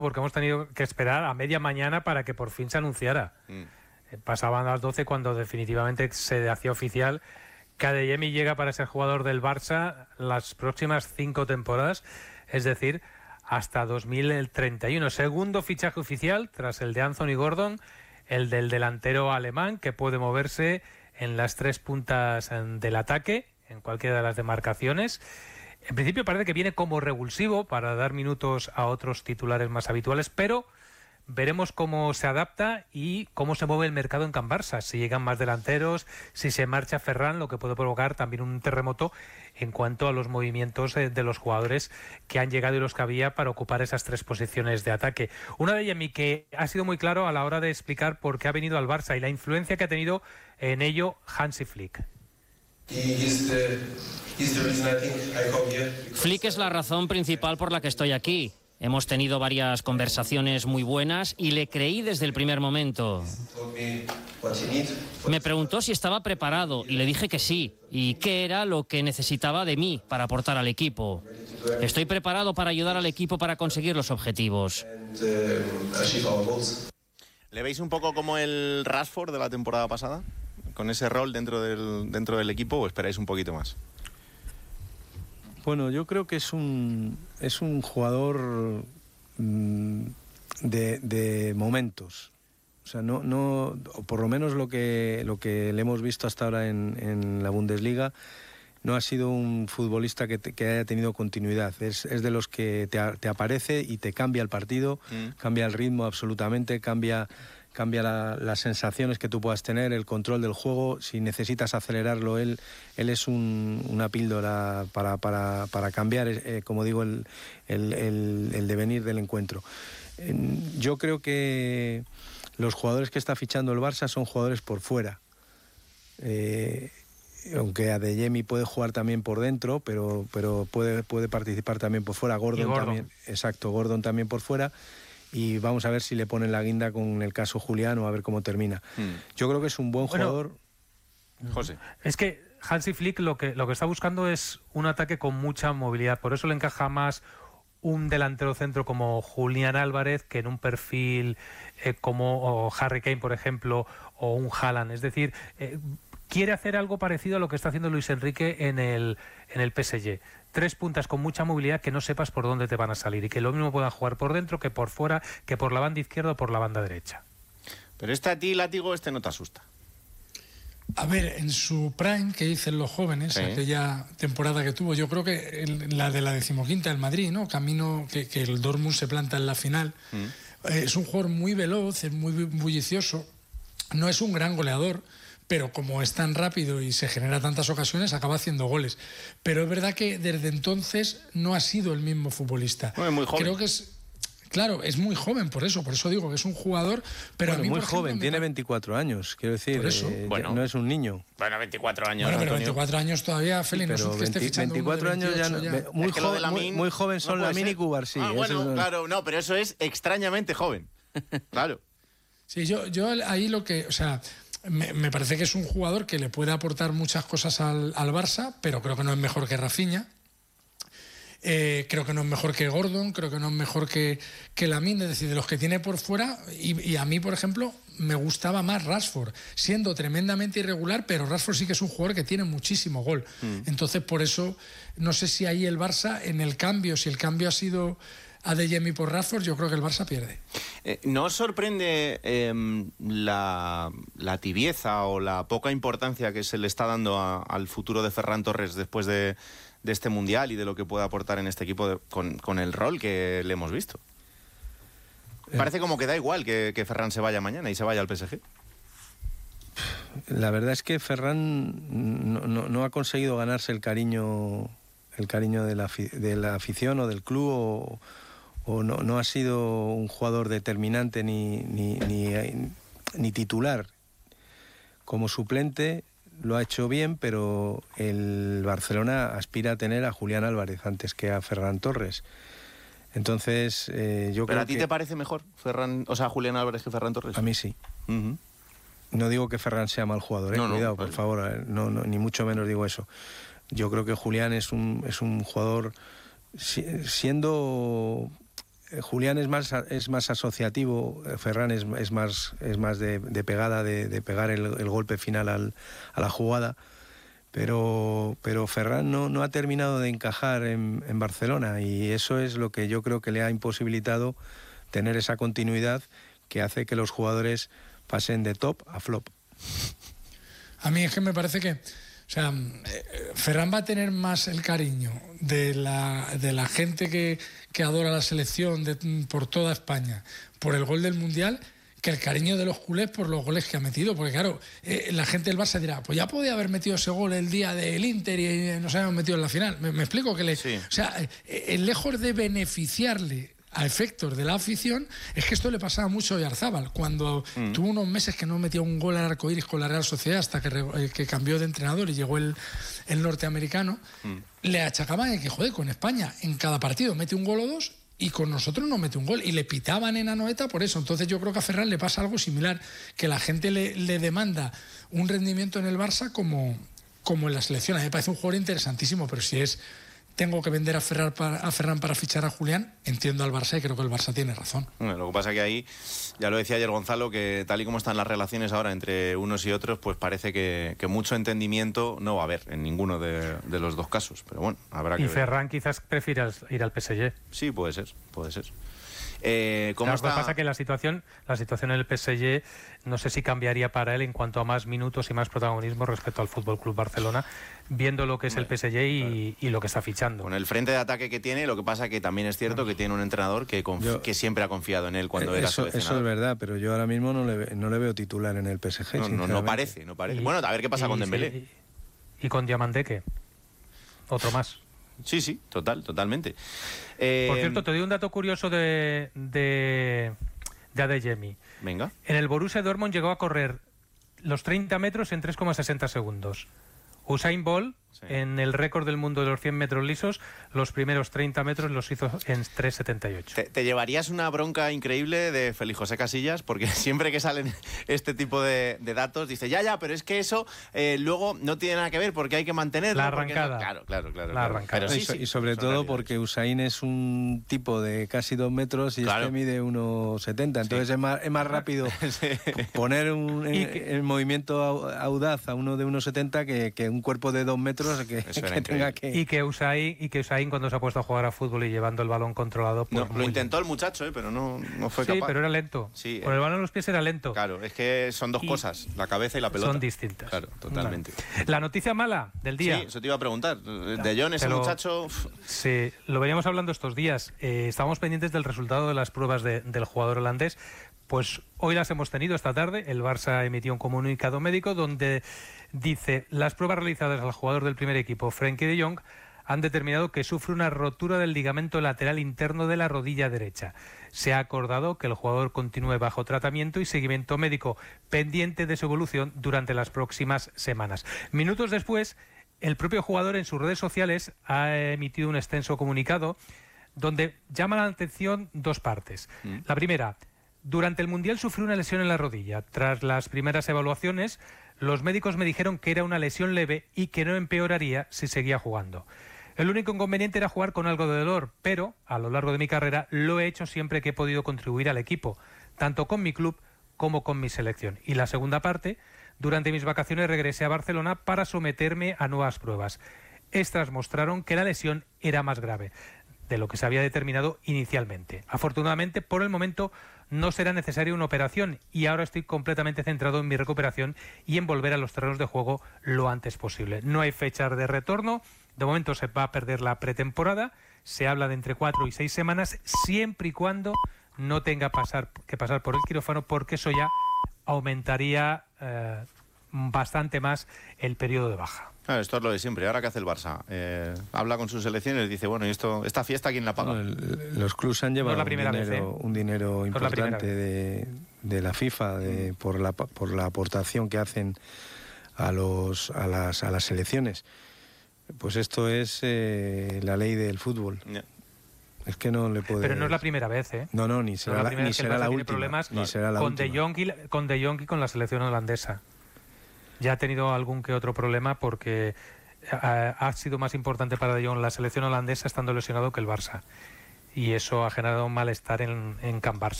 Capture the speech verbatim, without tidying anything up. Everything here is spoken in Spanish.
porque hemos tenido que esperar a media mañana para que por fin se anunciara. Mm. Pasaban las doce cuando definitivamente se hacía oficial que Adeyemi llega para ser jugador del Barça las próximas cinco temporadas, es decir, hasta dos mil treinta y uno. Segundo fichaje oficial tras el de Anthony Gordon, el del delantero alemán que puede moverse en las tres puntas del ataque, en cualquiera de las demarcaciones. En principio parece que viene como revulsivo para dar minutos a otros titulares más habituales, pero veremos cómo se adapta y cómo se mueve el mercado en Can Barça. Si llegan más delanteros, si se marcha Ferran, lo que puede provocar también un terremoto en cuanto a los movimientos de, de los jugadores que han llegado y los que había para ocupar esas tres posiciones de ataque. Una de ellas, mi que ha sido muy claro a la hora de explicar por qué ha venido al Barça y la influencia que ha tenido en ello Hansi Flick. Flick es la razón principal por la que estoy aquí. Hemos tenido varias conversaciones muy buenas y le creí desde el primer momento. Me preguntó si estaba preparado y le dije que sí, y qué era lo que necesitaba de mí para aportar al equipo. Estoy preparado para ayudar al equipo para conseguir los objetivos. ¿Le veis un poco como el Rashford de la temporada pasada? ¿Con ese rol dentro del, dentro del equipo o esperáis un poquito más? Bueno, yo creo que es un, es un jugador mmm, de, de momentos. O sea, no, no, por lo menos lo que, lo que le hemos visto hasta ahora en, en la Bundesliga, no ha sido un futbolista que, te, que haya tenido continuidad. Es, es de los que te, te aparece y te cambia el partido, mm. cambia el ritmo absolutamente, cambia... cambia la, las sensaciones que tú puedas tener, el control del juego. Si necesitas acelerarlo, él, él es un, una píldora para, para, para cambiar, eh, como digo, el, el, el, el devenir del encuentro. Eh, yo creo que los jugadores que está fichando el Barça son jugadores por fuera. Eh, aunque Adeyemi puede jugar también por dentro, pero, pero puede, puede participar también por fuera. Gordon, Gordon también, exacto, Gordon también por fuera. Y vamos a ver si le ponen la guinda con el caso Julián o a ver cómo termina. Mm. Yo creo que es un buen bueno, jugador. José. Es que Hansi Flick lo que, lo que está buscando es un ataque con mucha movilidad. Por eso le encaja más un delantero centro como Julián Álvarez que en un perfil eh, como Harry Kane, por ejemplo, o un Haaland. Es decir, eh, quiere hacer algo parecido a lo que está haciendo Luis Enrique en el, en el P S G. Tres puntas con mucha movilidad que no sepas por dónde te van a salir y que lo mismo puedan jugar por dentro que por fuera, que por la banda izquierda o por la banda derecha. Pero este a ti, Látigo, este no te asusta. A ver, en su prime, que dicen los jóvenes, sí. aquella temporada que tuvo, yo creo que el, la de la decimoquinta, el Madrid, ¿no? Camino que, que el Dortmund se planta en la final. Mm. Eh, es un jugador muy veloz, es muy bullicioso, no es un gran goleador, pero como es tan rápido y se genera tantas ocasiones, acaba haciendo goles. Pero es verdad que desde entonces no ha sido el mismo futbolista. No, es muy joven. Creo que es... Claro, es muy joven, por eso, por eso digo que es un jugador, pero bueno, a mí, muy por ejemplo, joven, tiene pa... veinticuatro años, quiero decir, por eso. Eh, bueno, no es un niño. Bueno, veinticuatro años. Bueno, pero Antonio. veinticuatro años todavía, Félix, sí, no es que esté fichando veinticuatro años ya, no, ya. Muy, es que joven, Lamin, muy, muy joven son no Lamine y Cubarsí. Ah, bueno, no... claro, no, pero eso es extrañamente joven. Claro. Sí, yo, yo ahí lo que, o sea, me, me parece que es un jugador que le puede aportar muchas cosas al, al Barça, pero creo que no es mejor que Rafinha. Eh, creo que no es mejor que Gordon, creo que no es mejor que, que Lamine, es decir, de los que tiene por fuera, y, y a mí, por ejemplo, me gustaba más Rashford, siendo tremendamente irregular, pero Rashford sí que es un jugador que tiene muchísimo gol. Mm. Entonces, por eso, no sé si ahí el Barça, en el cambio, si el cambio ha sido Adeyemi por Rashford, yo creo que el Barça pierde. Eh, ¿No os sorprende eh, la, la tibieza o la poca importancia que se le está dando a, al futuro de Ferran Torres después de... de este Mundial y de lo que puede aportar en este equipo de, con, con el rol que le hemos visto? Eh. Parece como que da igual que, que Ferran se vaya mañana y se vaya al P S G. La verdad es que Ferran no, no, no ha conseguido ganarse el cariño el cariño de la, de la afición o del club, o, o no, no ha sido un jugador determinante ni, ni, ni, ni titular. Como suplente lo ha hecho bien, pero el Barcelona aspira a tener a Julián Álvarez antes que a Ferran Torres. Entonces, eh, yo ¿Pero creo a ti que... te parece mejor Ferran, o sea, Julián Álvarez que Ferran Torres? A mí sí. Uh-huh. No digo que Ferran sea mal jugador, ¿eh? no, Cuidado, no, por vale. favor, no, no, ni mucho menos digo eso. Yo creo que Julián es un, es un jugador, si, siendo Julián es más es más asociativo, Ferran es, es más es más de, de pegada, de, de pegar el, el golpe final al, a la jugada, pero pero Ferran no, no ha terminado de encajar en, en Barcelona, y eso es lo que yo creo que le ha imposibilitado tener esa continuidad que hace que los jugadores pasen de top a flop. A mí es que me parece que, o sea, Ferran va a tener más el cariño de la, de la gente que, que adora la selección de, por toda España, por el gol del Mundial, que el cariño de los culés por los goles que ha metido. Porque claro, eh, la gente del Barça dirá, pues ya podía haber metido ese gol el día del Inter y nos habíamos metido en la final. Me, me explico que le... Sí. O sea, eh, lejos de beneficiarle a efectos de la afición, es que esto le pasaba mucho a Oyarzábal, cuando mm. tuvo unos meses que no metía un gol al arcoíris con la Real Sociedad hasta que, eh, que cambió de entrenador y llegó el, el norteamericano, mm. le achacaban que, joder, con España en cada partido mete un gol o dos y con nosotros no mete un gol, y le pitaban en Anoeta por eso. Entonces yo creo que a Ferran le pasa algo similar, que la gente le, le demanda un rendimiento en el Barça como, como en la selección. A mí me parece un jugador interesantísimo, pero si es... tengo que vender a Ferran, para, a Ferran para fichar a Julián, entiendo al Barça y creo que el Barça tiene razón. Bueno, lo que pasa es que ahí, ya lo decía ayer Gonzalo, que tal y como están las relaciones ahora entre unos y otros, pues parece que, que mucho entendimiento no va a haber en ninguno de, de los dos casos. Pero bueno, habrá que y ver. Ferran quizás prefiera ir al P S G. Sí, puede ser, puede ser. Eh, ¿cómo claro, está? Lo que pasa es que la situación, la situación en el P S G no sé si cambiaría para él en cuanto a más minutos y más protagonismo respecto al Fútbol Club Barcelona, viendo lo que es el P S G y, claro. y lo que está fichando. Con el frente de ataque que tiene, lo que pasa que también es cierto que tiene un entrenador que, yo, que siempre ha confiado en él cuando eh, era eso, seleccionado. Eso es verdad, pero yo ahora mismo no le, no le veo titular en el P S G. No, no, no parece, no parece. Y, bueno, a ver qué pasa y, con Dembélé. Sí, y, y con Diamandeke, otro más. Sí, sí, total, totalmente. Eh, Por cierto, te doy un dato curioso de, de, de Adeyemi. Venga. En el Borussia Dortmund llegó a correr los treinta metros en tres coma sesenta segundos. Usain Bolt, sí. en el récord del mundo de los cien metros lisos, los primeros treinta metros los hizo en tres coma setenta y ocho. Te, te llevarías una bronca increíble de Félix José Casillas, porque siempre que salen este tipo de, de datos, dice, ya, ya, pero es que eso eh, luego no tiene nada que ver porque hay que mantenerlo. La arrancada. No... Claro, claro, claro. La claro. arrancada. Pero sí, y, so, sí, y sobre todo porque Usain es un tipo de casi dos metros y claro. este mide uno setenta, entonces sí. es, más, es más rápido sí. poner un, en, que... el movimiento audaz a uno de uno setenta que, que un cuerpo de dos metros que, que tenga que... Y que Usain, y que Usain cuando se ha puesto a jugar a fútbol y llevando el balón controlado... Pues no, lo intentó el muchacho, ¿eh? pero no, no fue sí, capaz. Sí, pero era lento. Sí, Con eh. el balón en los pies era lento. Claro, es que son dos y cosas, la cabeza y la pelota. Son distintas. Claro, totalmente. Bueno. La noticia mala del día. Sí, eso te iba a preguntar. De Jong, ese lo, muchacho... Sí, lo veníamos hablando estos días. Eh, estábamos pendientes del resultado de las pruebas de, del jugador holandés. Pues hoy las hemos tenido esta tarde. El Barça emitió un comunicado médico donde dice: las pruebas realizadas al jugador del primer equipo, Frenkie de Jong, han determinado que sufre una rotura del ligamento lateral interno de la rodilla derecha. Se ha acordado que el jugador continúe bajo tratamiento y seguimiento médico, pendiente de su evolución durante las próximas semanas. Minutos después, el propio jugador en sus redes sociales ha emitido un extenso comunicado donde llama la atención dos partes. Mm. La primera: durante el Mundial sufrió una lesión en la rodilla. Tras las primeras evaluaciones, los médicos me dijeron que era una lesión leve y que no empeoraría si seguía jugando. El único inconveniente era jugar con algo de dolor, pero a lo largo de mi carrera lo he hecho siempre que he podido contribuir al equipo, tanto con mi club como con mi selección. Y la segunda parte: durante mis vacaciones regresé a Barcelona para someterme a nuevas pruebas. Estas mostraron que la lesión era más grave de lo que se había determinado inicialmente. Afortunadamente, por el momento, no será necesaria una operación y ahora estoy completamente centrado en mi recuperación y en volver a los terrenos de juego lo antes posible. No hay fechas de retorno, de momento se va a perder la pretemporada, se habla de entre cuatro y seis semanas, siempre y cuando no tenga pasar, que pasar por el quirófano, porque eso ya aumentaría eh, bastante más el periodo de baja. Claro, esto es lo de siempre. ¿Ahora qué hace el Barça? Eh, habla con sus selecciones y dice, bueno, ¿y esto, esta fiesta quién la paga? No, el, los clubs han llevado no un, dinero, vez, ¿eh? un dinero importante de, de la FIFA de, por, la, por la aportación que hacen a, los, a, las, a las selecciones. Pues esto es eh, la ley del fútbol. Yeah. Es que no le puede... Pero no es la primera vez, ¿eh? No, no, ni será la, la, ni será la última. Problemas ni será la con última. De Jong y, con De Jong y con la selección holandesa. Ya ha tenido algún que otro problema porque ha, ha sido más importante para De Jong la selección holandesa estando lesionado que el Barça. y eso ha generado un malestar en, en Can Barça.